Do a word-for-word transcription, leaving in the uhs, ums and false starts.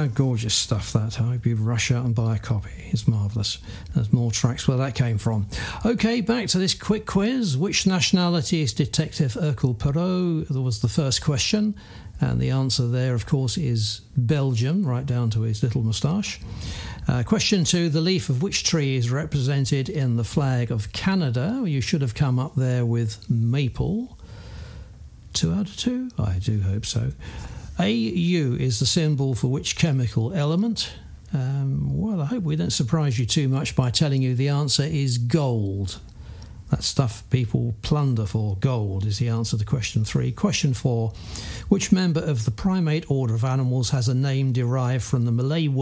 Uh, gorgeous stuff, that. I hope you rush out and buy a copy. It's marvellous. There's more tracks where that came from. OK, back to this quick quiz. Which nationality is Detective Hercule Poirot? That was the first question. And the answer there, of course, is Belgium, right down to his little moustache. Uh, question two, the leaf of which tree is represented in the flag of Canada? You should have come up there with maple. Two out of two? I do hope so. A U is the symbol for which chemical element? Um, well, I hope we don't surprise you too much by telling you the answer is gold. That stuff people plunder for. Gold is the answer to question three. Question four, which member of the primate order of animals has a name derived from the Malay word